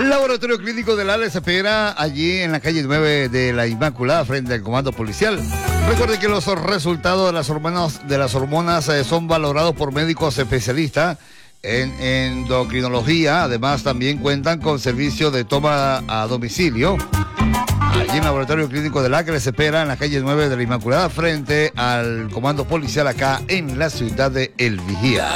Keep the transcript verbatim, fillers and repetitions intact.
Laboratorio Clínico del A L E espera allí en la calle nueve de la Inmaculada frente al comando policial. Recuerde que los resultados de las hormonas, de las hormonas eh, son valorados por médicos especialistas en endocrinología. Además también cuentan con servicio de toma a domicilio. Allí en el Laboratorio Clínico del A L E se espera en la calle nueve de la Inmaculada frente al comando policial acá en la ciudad de El Vigía.